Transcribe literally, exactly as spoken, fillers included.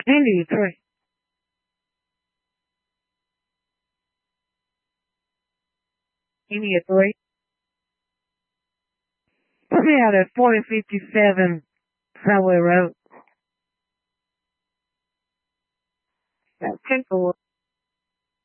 Give me a three. Give me a three. Put me out at forty fifty-seven Subway Road. Okay, cool.